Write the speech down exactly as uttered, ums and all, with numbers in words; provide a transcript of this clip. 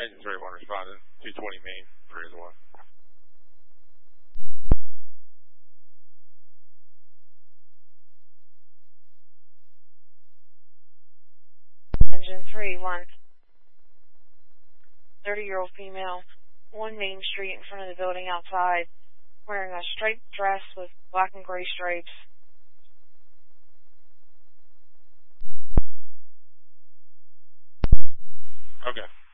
Engine three one responding. two twenty Main, three is one. Engine three one. thirty-year-old female, one Main Street in front of the building outside, wearing a striped dress with black and gray stripes. Okay.